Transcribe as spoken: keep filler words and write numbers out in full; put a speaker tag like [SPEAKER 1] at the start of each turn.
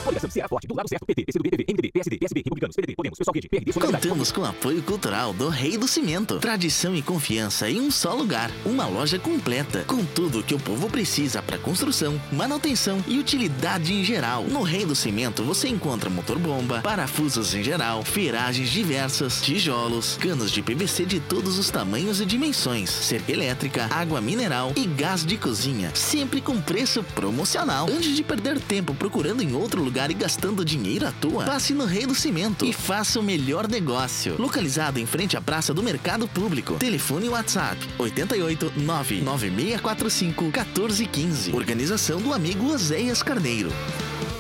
[SPEAKER 1] Coligação Ceará Forte, do lado certo, P T, P C do B, P V, M D B, P S D, P S B, Republicanos, P D T, Podemos, Pessoal Rede, P R D, Solidariedade.
[SPEAKER 2] Contamos com o apoio cultural do Rei do Cimento. Tradição e confiança em um só lugar. Uma loja completa, com tudo o que o povo precisa para construção, manutenção e utilidade em geral. No Rei do Cimento você encontra motor-bomba, parafusos em geral, ferragens diversas, tijolos, canos de P V C de todos os tamanhos e dimensões, cerca elétrica, água mineral e gás de cozinha, sempre com preço promocional. Antes de perder tempo procurando em outro lugar e gastando dinheiro à toa, passe no Rei do Cimento e faça o melhor negócio. Localizado em frente à Praça do Mercado Público. Telefone e WhatsApp oito oito nove nove seis quatro cinco um quatro um cinco. Organização do amigo Oséias Carneiro.